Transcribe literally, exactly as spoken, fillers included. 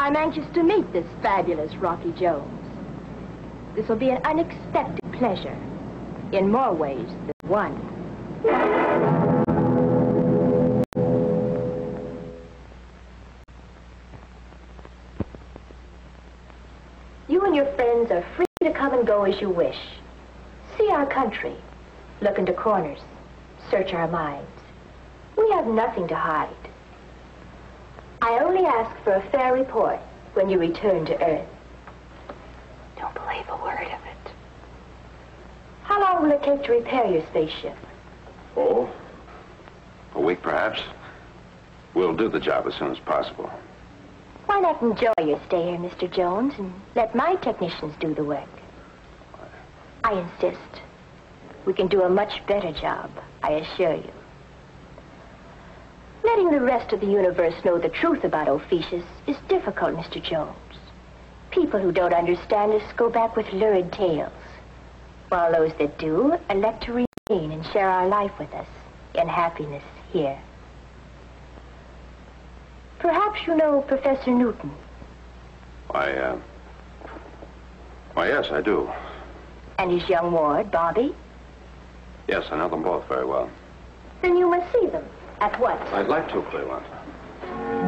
I'm anxious to meet this fabulous Rocky Jones. This will be an unexpected pleasure, in more ways than one. You and your friends are free to come and go as you wish. See our country, look into corners, search our minds. We have nothing to hide. I only ask for a fair report when you return to Earth. Don't believe a word of it. How long will it take to repair your spaceship? Oh, a week perhaps. We'll do the job as soon as possible. Why not enjoy your stay here, Mister Jones, and let my technicians do the work? I insist. We can do a much better job, I assure you. Letting the rest of the universe know the truth about Ophiuchus is difficult, Mister Jones. People who don't understand us go back with lurid tales, while those that do elect to remain and share our life with us in happiness here. Perhaps you know Professor Newton. Why, uh... Why, yes, I do. And his young ward, Bobby? Yes, I know them both very well. Then you must see them. At once. I'd like to, Cleveland.